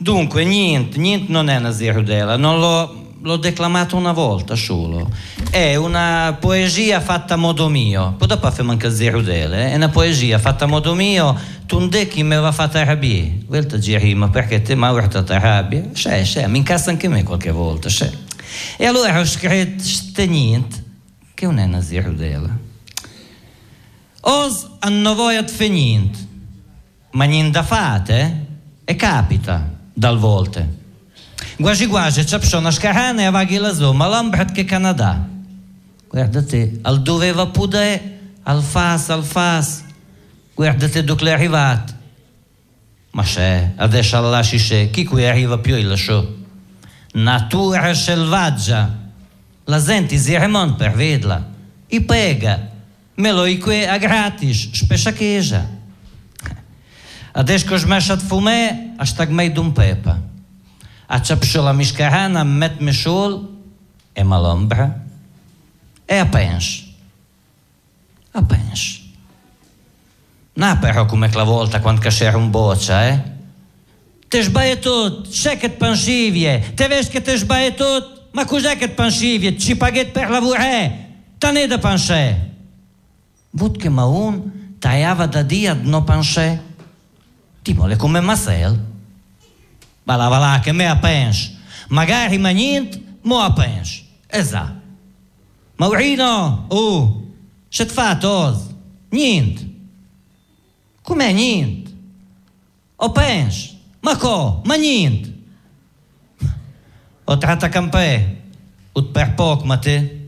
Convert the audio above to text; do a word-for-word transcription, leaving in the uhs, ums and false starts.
Dunque, niente, niente non è una zirudela, non l'ho, l'ho declamato una volta solo. È una poesia fatta a modo mio. Poi dopo facciamo anche zirudele, è una poesia fatta a modo mio. Tu chi mi aveva fatto arrabbiare? Quella ti rima perché te mi hai urtato arrabbia? Sì, sì, mi incassa anche me qualche volta, sì. E allora ho scritto ste niente, che non è una zirudela. Os hanno voglia di fare niente, ma niente da fate, e capita dal volte. Quasi quasi c'è una scarana e avaghi la zo, ma l'ambrat che Canada. Guardate, al doveva pudere, al fas, al fas. Guardate dove è arrivato. Ma c'è, adesso la lasci c'è, chi qui arriva più il lasciò? Natura selvaggia. La gente si remon per vederla. I pega. Me lo i qui a gratis, spessa chiesa. Adesso che ho smesso di fumare, a stag mai d'un pepa. A ciapscio la miscarana, metme sol e malombra. E a pens. A pens. Non però come la volta quando c'era un boccia, eh? Te sbagli tutto, sai che ti pensivie, te vedi che ti sbagli tutto, ma cos'è che ti pensivie? Ci paghi per lavorare, te ne da pensare. Vud che ma un tagliava da dia di non pensare. Ti vuole come Marcel. Ma la là che me a pens, magari ma niente, mo a pens. Esatto. Maurino, oh, che ti fa oggi? Niente. Com'è niente? O pens? Ma co? Ma niente? O tratta campè? O per poco, ma te?